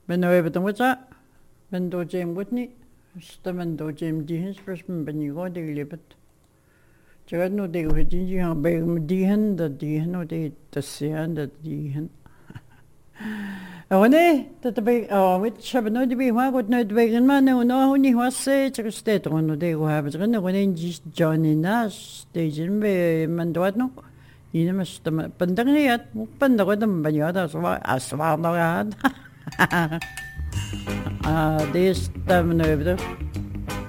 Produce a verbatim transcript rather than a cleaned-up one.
men nu er vi dog så, men du er mutni, så man du er de hens spørgsmål, men jeg går det løbet. Så er nu det jo det de har begge med de hen, der de hen og det der ser der de hen. Og nej, det er og vi skal nu det vi har godt noget vægen man og nu hun i har set til stedet og nu det jo har vi nu en just Johnny Nash det er med man dort nu. Ine med stemme. Banderne at bandere dem banjada så var asvar der. Ah, det er stemmen over det.